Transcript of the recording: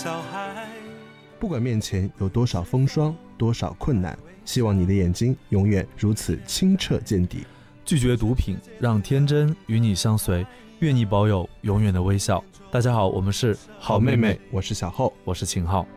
小孩。 不管面前有多少风霜，多少困难，希望你的眼睛永远如此清澈见底。 拒绝毒品，让天真与你相随，愿你保有永远的微笑。大家好，我们是好妹妹，我是小厚， 我是秦昊。